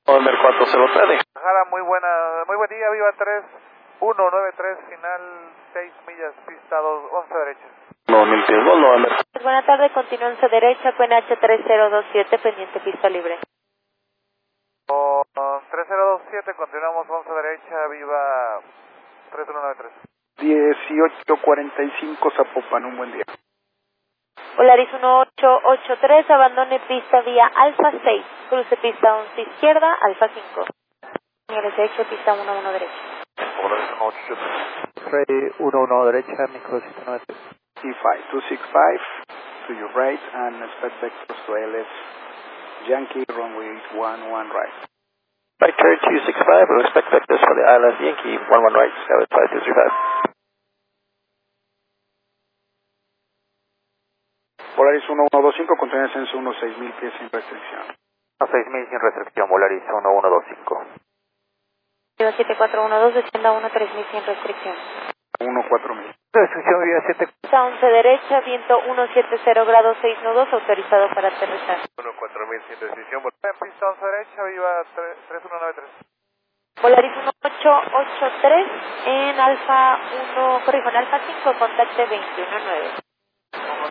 Under 4030. Jara, muy buen día, viva 3193, final 6 millas, pista 2, 11 derecha. No, 1000 pies, no, Under. Buenas tardes, continúa 11 derecha, QNH 3027, pendiente pista libre. 3027, continuamos 11 derecha, viva 3193. 1845 Zapopan, un buen día. Polaris 1883, abandone pista vía Alfa 6, cruce pista 11 izquierda, Alfa 5. Señores, derecho, pista 11 derecha. Freddy 11 derecha, micro 793. E5 265 to your right and expect vectors to LS Yankee runway 11 right. Right turn 265, we'll expect vectors for the ILS Yankee, 11 right, Skyline 5235. Polaris 1125, contiene ascenso unos 6000 pies sin restricción. A 6000 sin restricción, Polaris 1125. 7412, descienda 3000 sin restricción. 14000. Restricción vía 7. Pista 11 derecha, viento 170 grados 6 nudos, autorizado para aterrizar. 14000 sin restricción, pista 11 derecha, viva 3193. Polaris 1883 en Alfa 1, corrijo, en Alfa 5, contacte 219.